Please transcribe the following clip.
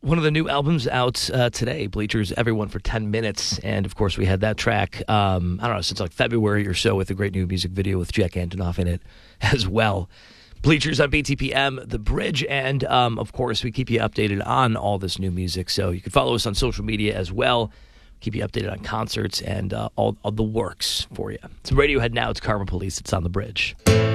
One of the new albums out today, Bleachers, Everyone for 10 Minutes. And, of course, we had that track, I don't know, since like February or so with a great new music video with Jack Antonoff in it as well. Bleachers on BTPM, The Bridge, and, of course, we keep you updated on all this new music. So you can follow us on social media as well. Keep you updated on concerts and all the works for you. It's Radiohead now. It's Karma Police. It's on The Bridge.